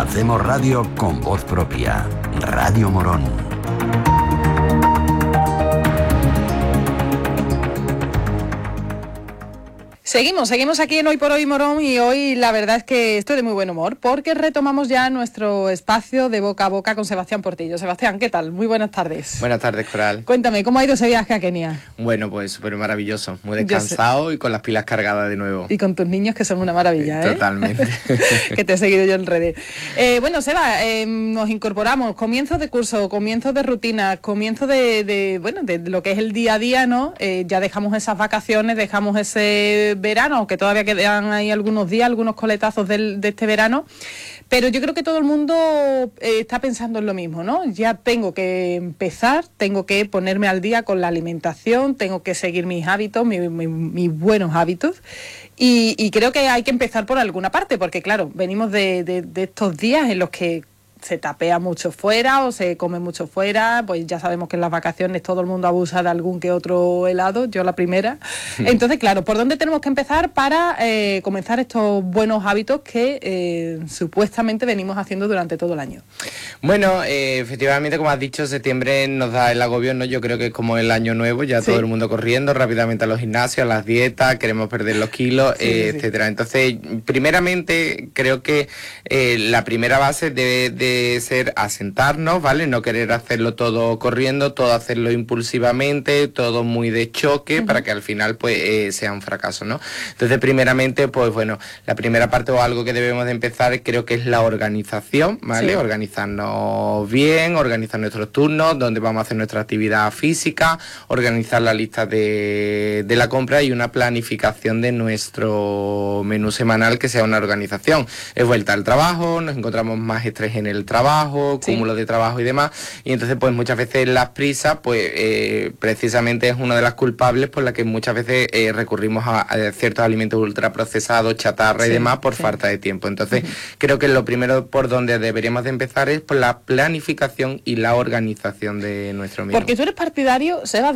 Hacemos radio con voz propia. Radio Morón. Seguimos aquí en Hoy por Hoy Morón, y hoy la verdad es que estoy de muy buen humor porque retomamos ya nuestro espacio de boca a boca con Sebastián Portillo. Sebastián, ¿qué tal? Muy buenas tardes. Buenas tardes, Coral. Cuéntame, ¿cómo ha ido ese viaje a Kenia? Bueno, pues súper maravilloso, muy descansado y con las pilas cargadas de nuevo. Y con tus niños, que son una maravilla, ¿eh? Totalmente. Que te he seguido yo en redes. Bueno, Seba, nos incorporamos, comienzo de curso, comienzo de rutina, comienzo de lo que es el día a día, ¿no? Ya dejamos esas vacaciones, dejamos ese verano, que todavía quedan ahí algunos días, algunos coletazos de este verano, pero yo creo que todo el mundo está pensando en lo mismo, ¿no? Ya tengo que empezar, tengo que ponerme al día con la alimentación, tengo que seguir mis hábitos, mis buenos hábitos, y creo que hay que empezar por alguna parte, porque claro, venimos de estos días en los que se tapea mucho fuera o se come mucho fuera, pues ya sabemos que en las vacaciones todo el mundo abusa de algún que otro helado, yo la primera. Entonces, claro, ¿por dónde tenemos que empezar para comenzar estos buenos hábitos que supuestamente venimos haciendo durante todo el año? Bueno, efectivamente, como has dicho, septiembre nos da el agobio, ¿no? Yo creo que es como el año nuevo, ya sí. Todo el mundo corriendo rápidamente a los gimnasios, a las dietas, queremos perder los kilos, sí, etcétera. Entonces, primeramente, creo que la primera base debe de ser asentarnos, ¿vale? No querer hacerlo todo corriendo, todo hacerlo impulsivamente, todo muy de choque, para que al final pues sea un fracaso, ¿no? Entonces, primeramente, pues bueno, la primera parte o algo que debemos de empezar creo que es la organización, ¿vale? Sí. Organizarnos bien, organizar nuestros turnos, dónde vamos a hacer nuestra actividad física, organizar la lista de la compra y una planificación de nuestro menú semanal que sea una organización. Es vuelta al trabajo, nos encontramos más estrés en el trabajo, sí. Cúmulo de trabajo y demás, y entonces pues muchas veces las prisas pues precisamente es una de las culpables por la que muchas veces recurrimos a ciertos alimentos ultraprocesados, chatarra, sí, y demás por falta de tiempo. Entonces creo que lo primero por donde deberíamos de empezar es por la planificación y la organización de nuestro menú. Porque tú eres partidario, Seba,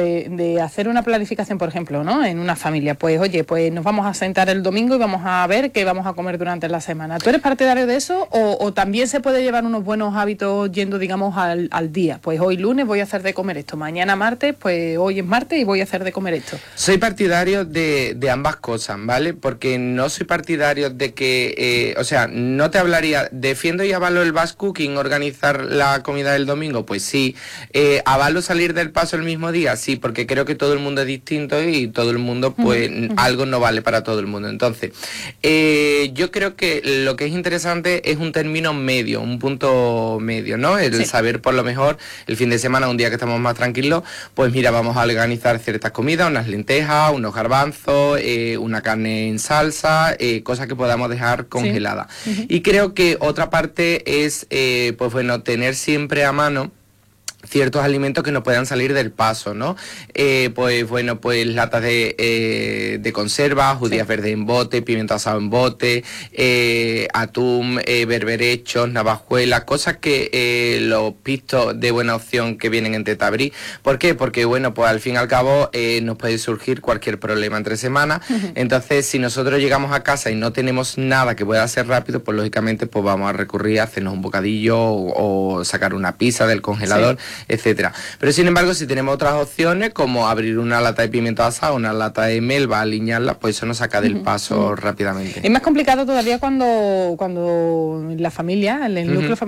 de hacer una planificación, por ejemplo, ¿no? En una familia, pues oye, pues nos vamos a sentar el domingo y vamos a ver qué vamos a comer durante la semana. ¿Tú eres partidario de eso o también se puede llevar unos buenos hábitos yendo, digamos, al día? Pues hoy lunes voy a hacer de comer esto, mañana martes, pues hoy es martes y voy a hacer de comer esto. Soy partidario de ambas cosas, ¿vale? Porque no soy partidario de que, no te hablaría, defiendo y avalo el batch cooking, organizar la comida del domingo, pues sí. Avalo salir del paso el mismo día, sí, porque creo que todo el mundo es distinto y todo el mundo, pues, algo no vale para todo el mundo. Entonces, yo creo que lo que es interesante es un término medio, un punto medio, ¿no? El sí. Saber por lo mejor el fin de semana, un día que estamos más tranquilos, pues mira, vamos a organizar ciertas comidas, unas lentejas, unos garbanzos, una carne en salsa, cosas que podamos dejar congeladas. Sí. Y creo que otra parte es, pues bueno, tener siempre a mano ciertos alimentos que no puedan salir del paso, ¿no? Pues bueno, pues latas de conserva, judías, sí, verdes en bote, pimiento asado en bote, atún, berberechos, navajuelas, cosas que los pistos de buena opción que vienen en Tetabrí. ¿Por qué? Porque bueno, pues al fin y al cabo nos puede surgir cualquier problema entre semanas. Entonces, si nosotros llegamos a casa y no tenemos nada que pueda ser rápido, pues lógicamente pues vamos a recurrir a hacernos un bocadillo o sacar una pizza del congelador, sí, etcétera. Pero sin embargo, si tenemos otras opciones como abrir una lata de pimiento asado, una lata de melva, aliñarla, pues eso nos saca del paso rápidamente. Es más complicado todavía cuando la familia, el núcleo familiar